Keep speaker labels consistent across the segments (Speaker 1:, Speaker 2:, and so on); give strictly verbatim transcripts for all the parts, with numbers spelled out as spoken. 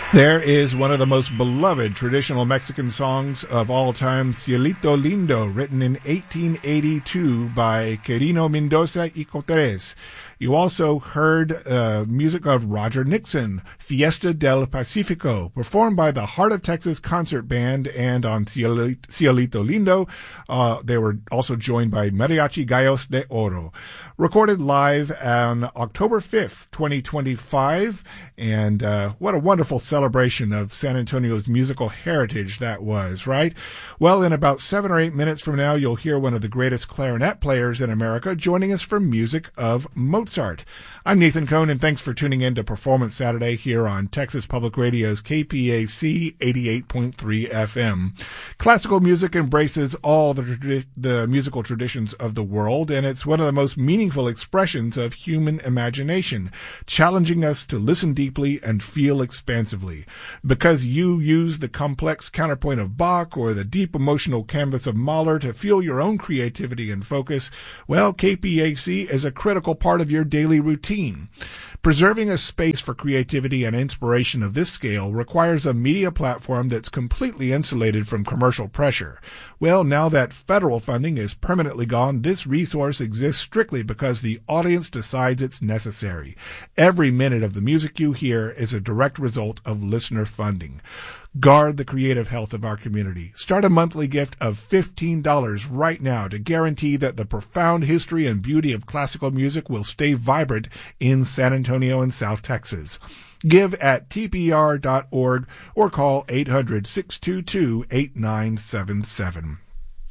Speaker 1: There is one of the most beloved traditional Mexican songs of all time, Cielito Lindo, written in eighteen eighty-two by Quirino Mendoza y Coteres. You also heard uh, music of Roger Nixon, Fiesta del Pacifico, performed by the Heart of Texas Concert Band, and on Cielito, Cielito Lindo, uh, they were also joined by Mariachi Gallos de Oro. Recorded live on October fifth, twenty twenty-five, and uh, what a wonderful celebration of San Antonio's musical heritage that was, right? Well, in about seven or eight minutes from now, you'll hear one of the greatest clarinet players in America joining us for music of Mozart. I'm Nathan Cohn, and thanks for tuning in to Performance Saturday here on Texas Public Radio's K P A C eighty-eight point three F M. Classical music embraces all the, tradi- the musical traditions of the world, and it's one of the most meaningful expressions of human imagination, challenging us to listen deeply and feel expansively. Because you use the complex counterpoint of Bach or the deep emotional canvas of Mahler to feel your own creativity and focus, well, K P A C is a critical part of your daily routine. Preserving a space for creativity and inspiration of this scale requires a media platform that's completely insulated from commercial pressure. Well, now that federal funding is permanently gone, this resource exists strictly because the audience decides it's necessary. Every minute of the music you hear is a direct result of listener funding. Guard the creative health of our community. Start a monthly gift of fifteen dollars right now to guarantee that the profound history and beauty of classical music will stay vibrant in San Antonio and South Texas. Give at T P R dot org or call eight hundred, six two two, eight nine seven seven.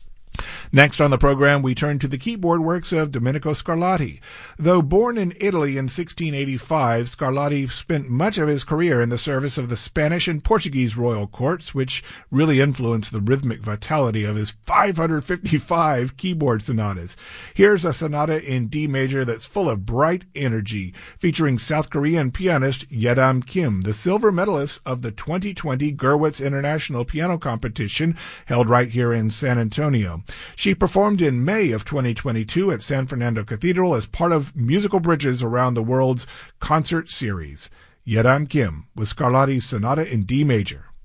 Speaker 1: Next on the program, we turn to the keyboard works of Domenico Scarlatti. Though born in Italy in sixteen eighty-five, Scarlatti spent much of his career in the service of the Spanish and Portuguese royal courts, which really influenced the rhythmic vitality of his five hundred fifty-five keyboard sonatas. Here's a sonata in D major that's full of bright energy, featuring South Korean pianist Yedam Kim, the silver medalist of the twenty twenty Gurwitz International Piano Competition, held right here in San Antonio. She performed in May of twenty twenty-two at San Fernando Cathedral as part of Musical Bridges Around the World's concert series. Yedam Kim with Scarlatti's Sonata in D major.